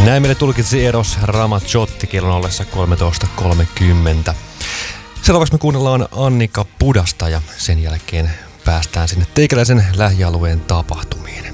Näin meille tulkitsi Eros Ramazzotti kellon ollessa 13.30. Seuraavaksi me kuunnellaan Annika Pudasta ja sen jälkeen päästään sinne teikäläisen lähialueen tapahtumiin.